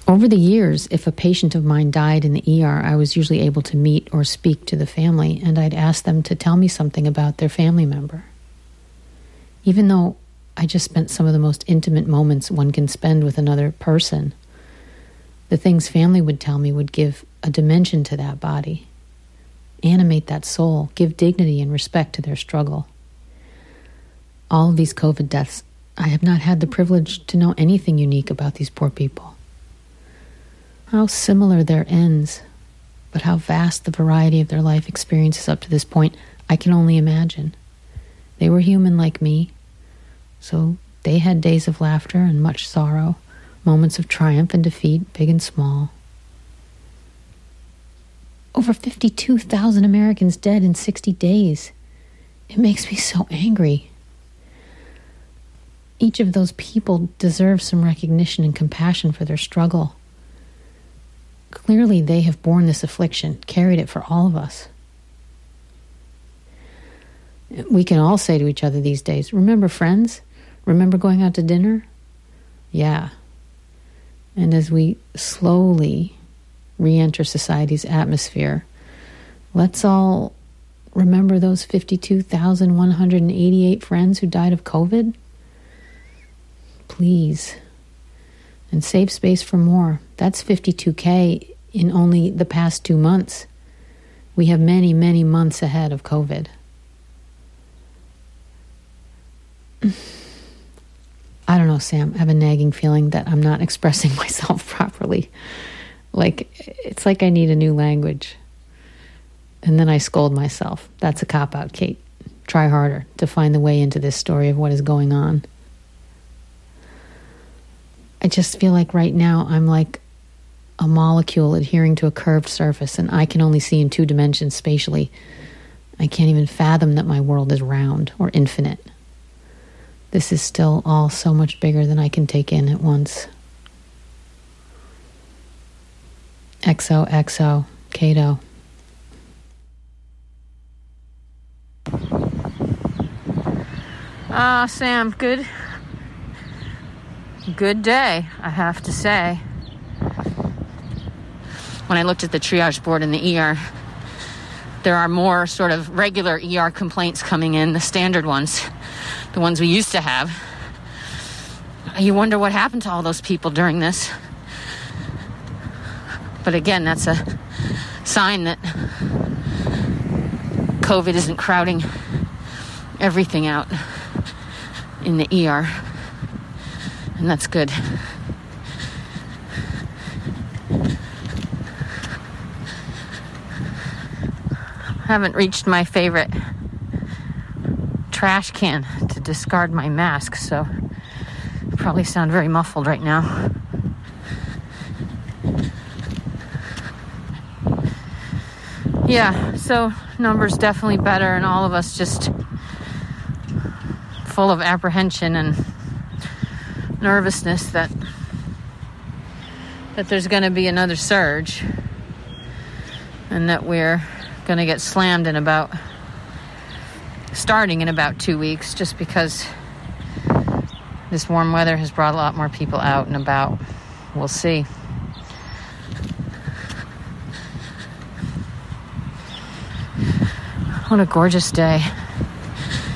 Over the years, if a patient of mine died in the ER, I was usually able to meet or speak to the family, and I'd ask them to tell me something about their family member. Even though I just spent some of the most intimate moments one can spend with another person, the things family would tell me would give a dimension to that body, animate that soul, give dignity and respect to their struggle. All of these COVID deaths, I have not had the privilege to know anything unique about these poor people. How similar their ends, but how vast the variety of their life experiences up to this point, I can only imagine. They were human like me, so they had days of laughter and much sorrow, moments of triumph and defeat, big and small. Over 52,000 Americans dead in 60 days. It makes me so angry. Each of those people deserves some recognition and compassion for their struggle. Clearly, they have borne this affliction, carried it for all of us. We can all say to each other these days, remember friends? Remember going out to dinner? Yeah. And as we slowly re-enter society's atmosphere, let's all remember those 52,188 friends who died of COVID. Please. And save space for more. That's 52K in only the past 2 months. We have many, many months ahead of COVID. I don't know, Sam. I have a nagging feeling that I'm not expressing myself properly. It's like I need a new language. And then I scold myself. That's a cop-out, Kate. Try harder to find the way into this story of what is going on. I just feel like right now I'm like a molecule adhering to a curved surface, and I can only see in 2 dimensions spatially. I can't even fathom that my world is round or infinite. This is still all so much bigger than I can take in at once. XOXO, Cato. Sam, good day, I have to say. When I looked at the triage board in the ER, there are more sort of regular ER complaints coming in, the standard ones, the ones we used to have. You wonder what happened to all those people during this. But again, that's a sign that COVID isn't crowding everything out in the ER. And that's good. Haven't reached my favorite trash can to discard my mask, so I probably sound very muffled right now. Yeah, so numbers definitely better, and all of us just full of apprehension and nervousness that there's going to be another surge, and that we're going to get slammed starting in about 2 weeks, just because this warm weather has brought a lot more people out and about. We'll see. What a gorgeous day.